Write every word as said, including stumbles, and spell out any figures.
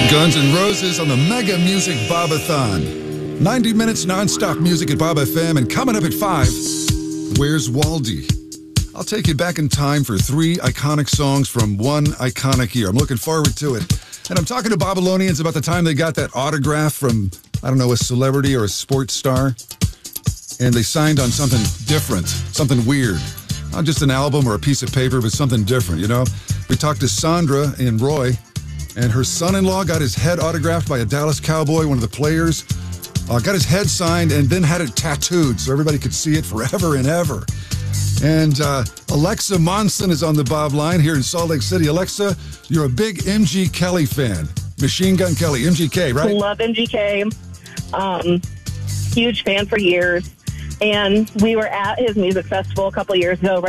Guns N' Roses on the Mega Music Bob-a-thon. ninety minutes nonstop music at Bob F M, and coming up at five, Where's Waldy? I'll take you back in time for three iconic songs from one iconic year. I'm looking forward to it. And I'm talking to Babylonians about the time they got that autograph from, I don't know, a celebrity or a sports star. And they signed on something different, something weird. Not just an album or a piece of paper, but something different, you know? We talked to Sandra and Roy, and her son-in-law got his head autographed by a Dallas Cowboy, one of the players. Uh, got his head signed and then had it tattooed so everybody could see it forever and ever. And uh, Alexa Monson is on the Bob line here in Salt Lake City. Alexa, you're a big M G Kelly fan. Machine Gun Kelly, M G K, right? Love M G K. Um, huge fan for years. And we were at his music festival a couple years ago,